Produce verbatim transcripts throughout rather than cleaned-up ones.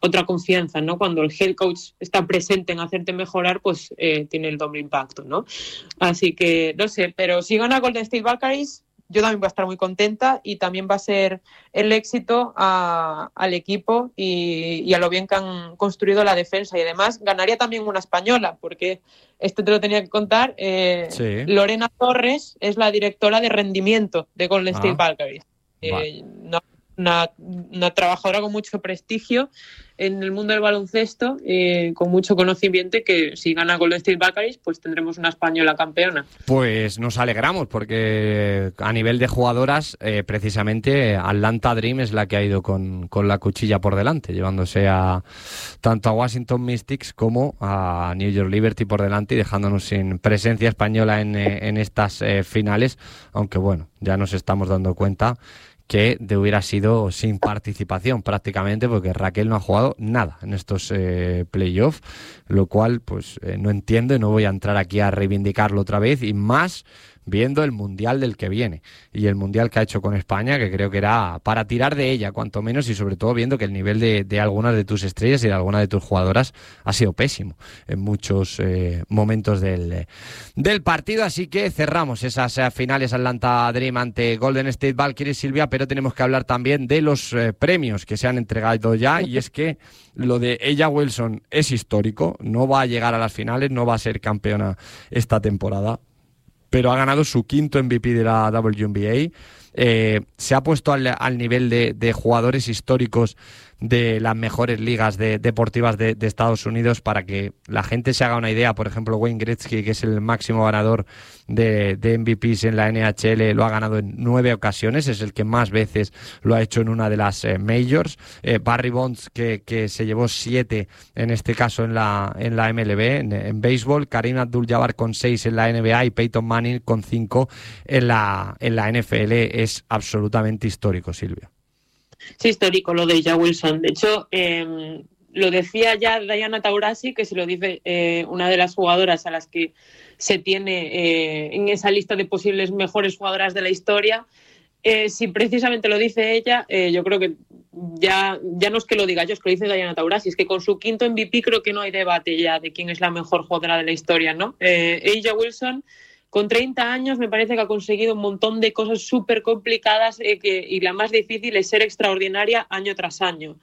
otra confianza, ¿no? Cuando el head coach está presente en hacerte mejorar, pues eh, tiene el doble impacto, ¿no? Así que, no sé, pero si gana Golden State Valkyries, yo también voy a estar muy contenta y también va a ser el éxito a, al equipo y, y a lo bien que han construido la defensa. Y además ganaría también una española, porque esto te lo tenía que contar. Eh, Sí. Lorena Torres es la directora de rendimiento de Golden State Ah, Valkyries. vale. Eh, una, una, una trabajadora con mucho prestigio en el mundo del baloncesto, eh, con mucho conocimiento, y que si gana Golden State Valkyries, pues tendremos una española campeona. Pues nos alegramos porque a nivel de jugadoras, eh, precisamente Atlanta Dream es la que ha ido con, con la cuchilla por delante, llevándose a tanto a Washington Mystics como a New York Liberty por delante y dejándonos sin presencia española en, eh, en estas eh, finales, aunque bueno, ya nos estamos dando cuenta que de hubiera sido sin participación prácticamente, porque Raquel no ha jugado nada en estos eh, playoffs, lo cual pues eh, no entiendo y no voy a entrar aquí a reivindicarlo otra vez, y más viendo el Mundial del que viene y el Mundial que ha hecho con España, que creo que era para tirar de ella, cuanto menos, y sobre todo viendo que el nivel de, de algunas de tus estrellas y de algunas de tus jugadoras ha sido pésimo en muchos eh, momentos del, del partido. Así que cerramos esas eh, finales Atlanta Dream ante Golden State Valkyries, Silvia, pero tenemos que hablar también de los eh, premios que se han entregado ya, y es que lo de A'ja Wilson es histórico, no va a llegar a las finales, no va a ser campeona esta temporada, pero ha ganado su quinto M V P de la W N B A. Eh, se ha puesto al, al nivel de, de jugadores históricos de las mejores ligas de, deportivas de, de Estados Unidos, para que la gente se haga una idea. Por ejemplo, Wayne Gretzky, que es el máximo ganador de, de M V Ps en la N H L, lo ha ganado en nueve ocasiones, es el que más veces lo ha hecho en una de las eh, majors. Eh, Barry Bonds, que, que se llevó siete, en este caso en la, en la M L B, en, en béisbol. Kareem Abdul-Jabbar con seis en la N B A y Peyton Manning con cinco en la, en la N F L. Es absolutamente histórico, Silvia. Sí, histórico lo de A'ja Wilson. De hecho, eh, lo decía ya Diana Taurasi, que se lo dice eh, una de las jugadoras a las que se tiene eh, en esa lista de posibles mejores jugadoras de la historia. Eh, si precisamente lo dice ella, eh, yo creo que ya, ya no es que lo diga yo, es que lo dice Diana Taurasi. Es que con su quinto M V P creo que no hay debate ya de quién es la mejor jugadora de la historia, ¿no? Eh, A'ja Wilson, con treinta años, me parece que ha conseguido un montón de cosas súper complicadas, eh, que, y la más difícil es ser extraordinaria año tras año.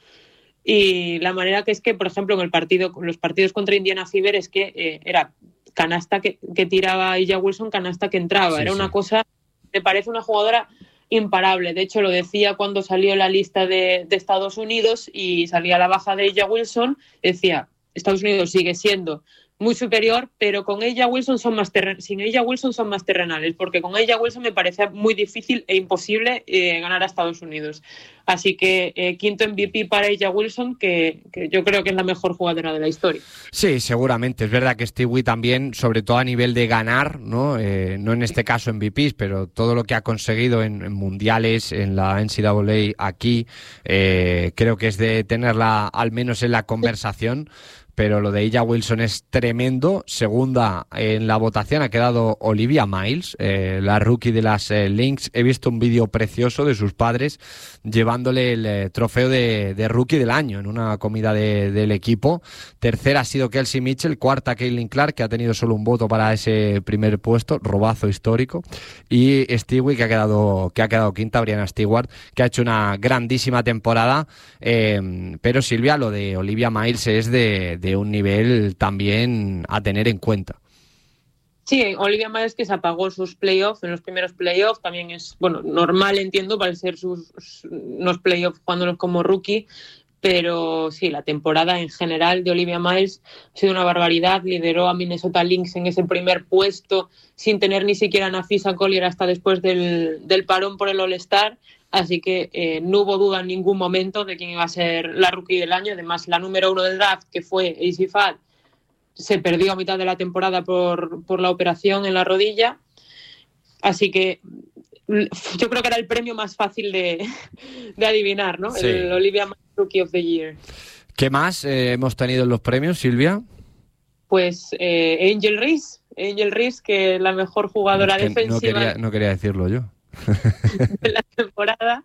Y la manera que es que, por ejemplo, en el partido, los partidos contra Indiana Fever, es que eh, era canasta que, que tiraba A'ja Wilson, canasta que entraba. Sí, era una sí. cosa, me parece una jugadora imparable. De hecho, lo decía cuando salió la lista de, de Estados Unidos y salía la baja de A'ja Wilson, decía, Estados Unidos sigue siendo muy superior, pero con A'ja Wilson son más terren- sin A'ja Wilson son más terrenales, porque con A'ja Wilson me parece muy difícil e imposible eh, ganar a Estados Unidos. Así que eh, quinto M V P para A'ja Wilson, que, que yo creo que es la mejor jugadora de la historia. Sí, seguramente. Es verdad que Stewie también, sobre todo a nivel de ganar, ¿no? Eh, no en este caso M V Ps, pero todo lo que ha conseguido en, en mundiales, en la N C A A aquí, eh, creo que es de tenerla al menos en la conversación. Pero lo de A'ja Wilson es tremendo. Segunda en la votación ha quedado Olivia Miles, eh, la rookie de las eh, Lynx. He visto un vídeo precioso de sus padres llevándole el eh, trofeo de, de rookie del año en una comida de, del equipo. Tercera ha sido Kelsey Mitchell. Cuarta Caitlin Clark, que ha tenido solo un voto para ese primer puesto, robazo histórico. Y Stewie, que ha quedado, que ha quedado quinta, Brianna Stewart, que ha hecho una grandísima temporada. Eh, pero Silvia, lo de Olivia Miles es de, de un nivel también a tener en cuenta. Sí, Olivia Miles, que se apagó sus playoffs, en los primeros playoffs, también es, bueno, normal, entiendo, para ser sus, unos playoffs jugándolos como rookie, pero sí, la temporada en general de Olivia Miles ha sido una barbaridad. Lideró a Minnesota Lynx en ese primer puesto sin tener ni siquiera a Nafisa Collier hasta después del, del parón por el All-Star. Así que eh, no hubo duda en ningún momento de quién iba a ser la rookie del año. Además, la número uno del draft, que fue Izzy Fad, se perdió a mitad de la temporada por, por la operación en la rodilla. Así que yo creo que era el premio más fácil de, de adivinar, ¿no? Sí. El Olivia Miles Rookie of the Year. ¿Qué más eh, hemos tenido en los premios, Silvia? Pues eh, Angel Reese. Angel Reese, que es la mejor jugadora es que defensiva. No quería, no quería decirlo yo. de la temporada,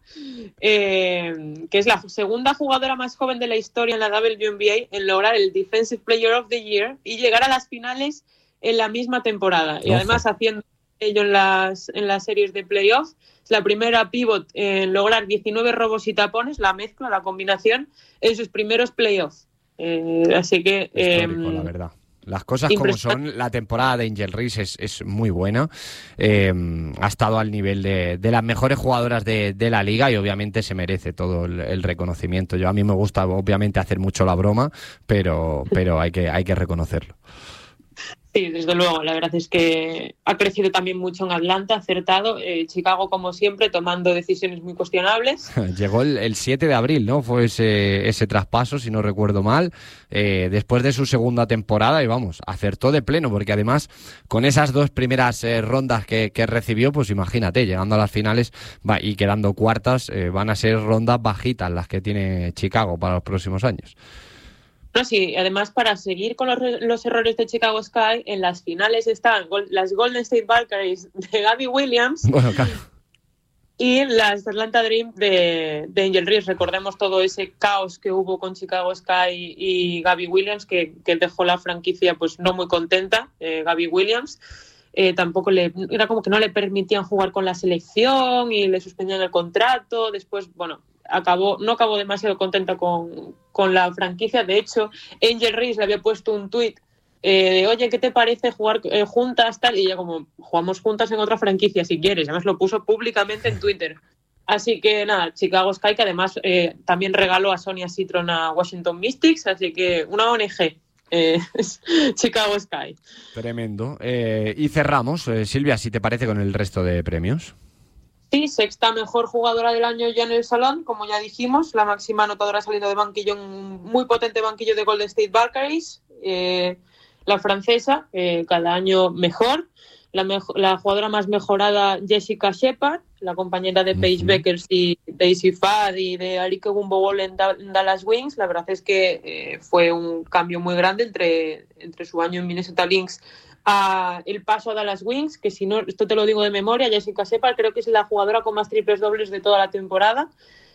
eh, que es la segunda jugadora más joven de la historia en la W N B A en lograr el Defensive Player of the Year y llegar a las finales en la misma temporada. Y Ojo. además haciendo ello en las, en las series de playoffs. Es la primera pivot en lograr diecinueve robos y tapones, la mezcla, la combinación, en sus primeros playoffs. Eh, así que... Histórico, eh, la verdad. Las cosas como son, la temporada de Angel Reese es, es muy buena, eh, ha estado al nivel de, de las mejores jugadoras de, de la liga y obviamente se merece todo el, el reconocimiento. Yo a mí me gusta obviamente hacer mucho la broma, pero, pero hay que, hay que reconocerlo. Sí, desde luego, la verdad es que ha crecido también mucho en Atlanta, acertado, eh, Chicago como siempre tomando decisiones muy cuestionables. Llegó el, el siete de abril, ¿no? Fue ese, ese traspaso, si no recuerdo mal, eh, después de su segunda temporada y vamos, acertó de pleno, porque además con esas dos primeras eh, rondas que, que recibió, pues imagínate, llegando a las finales va, y quedando cuartas, eh, van a ser rondas bajitas las que tiene Chicago para los próximos años. No, sí, además para seguir con los, los errores de Chicago Sky, en las finales están las Golden State Valkyries de Gabby Williams bueno, claro. y las Atlanta Dream de, de Angel Reese. Recordemos todo ese caos que hubo con Chicago Sky y Gabby Williams, que, que dejó la franquicia pues no muy contenta, eh, Gabby Williams. Eh, tampoco le, era como que no le permitían jugar con la selección y le suspendían el contrato. Después, bueno, acabó, no acabó demasiado contenta con, con la franquicia. De hecho, Angel Reese le había puesto un tuit eh, de, oye, ¿qué te parece jugar eh, juntas? Tal? Y ella como, jugamos juntas en otra franquicia si quieres. Además lo puso públicamente en Twitter. Así que nada, Chicago Sky, que además eh, también regaló a Sonia Citron a Washington Mystics, así que una O N G. Eh, Chicago Sky. Tremendo. Eh, y cerramos, eh, Silvia, si te parece, con el resto de premios. Sí, sexta mejor jugadora del año ya en el salón, como ya dijimos, la máxima anotadora saliendo de banquillo, un muy potente banquillo de Golden State Valkyries, eh, la francesa, eh, cada año mejor, la, mejo- la jugadora más mejorada Jessica Shepard, la compañera de Paige uh-huh. Beckers y Daisy Fad y de Arike Gumbowol en, da- en Dallas Wings. La verdad es que eh, fue un cambio muy grande entre, entre su año en Minnesota Lynx a el paso a Dallas Wings, que si no, esto te lo digo de memoria, Jessica Shepard creo que es la jugadora con más triples dobles de toda la temporada.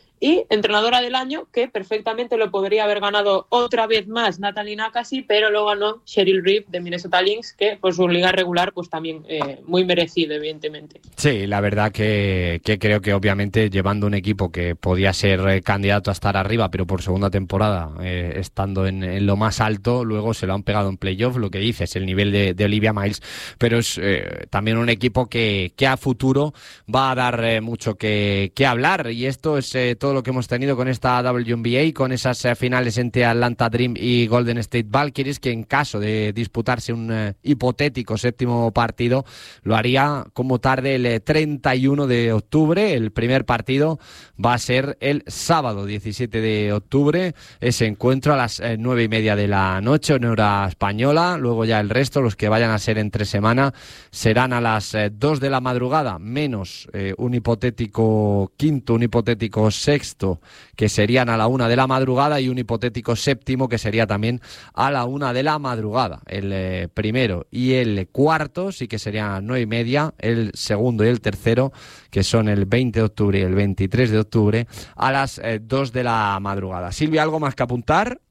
Y entrenadora del año, que perfectamente lo podría haber ganado otra vez más Natalie Nakasi, pero lo ganó Cheryl Reeve de Minnesota Lynx, que por su liga regular pues también eh, muy merecido, evidentemente. Sí, la verdad que, que creo que obviamente llevando un equipo que podía ser eh, candidato a estar arriba, pero por segunda temporada eh, estando en, en lo más alto, luego se lo han pegado en playoff, lo que dices, el nivel de, de Olivia Miles, pero es eh, también un equipo que, que a futuro va a dar eh, mucho que, que hablar, y esto es eh, todo lo que hemos tenido con esta W N B A, con esas eh, finales entre Atlanta Dream y Golden State Valkyries, que en caso de disputarse un eh, hipotético séptimo partido, lo haría como tarde el treinta y uno de octubre. El primer partido va a ser el sábado diecisiete de octubre, ese encuentro a las eh, nueve y media de la noche en hora española. Luego ya el resto, los que vayan a ser entre semana, serán a las eh, dos de la madrugada, menos eh, un hipotético quinto, un hipotético sexto, que serían a la una de la madrugada, y un hipotético séptimo, que sería también a la una de la madrugada. El eh, primero y el cuarto sí que serían a las nueve y media, el segundo y el tercero, que son el veinte de octubre y el veintitrés de octubre, a las eh, dos de la madrugada. Silvia, ¿algo más que apuntar?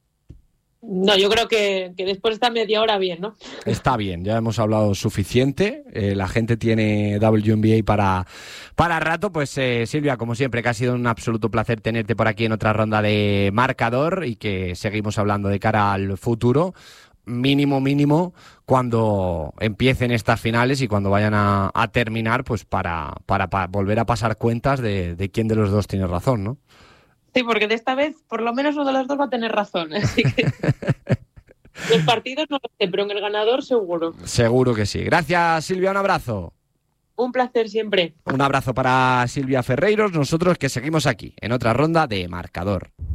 No, yo creo que, que después de esta media hora bien, ¿no? Está bien, ya hemos hablado suficiente, eh, la gente tiene W N B A para, para rato. Pues eh, Silvia, como siempre, que ha sido un absoluto placer tenerte por aquí en otra ronda de Marcador, y que seguimos hablando de cara al futuro, mínimo, mínimo, cuando empiecen estas finales y cuando vayan a, a terminar, pues para, para, para volver a pasar cuentas de, de quién de los dos tiene razón, ¿no? Sí, porque de esta vez por lo menos uno de los dos va a tener razón, así que los partidos no lo sé, pero en el ganador seguro. Seguro que sí. Gracias, Silvia, un abrazo. Un placer siempre. Un abrazo para Silvia Ferreiros, nosotros que seguimos aquí en otra ronda de Marcador.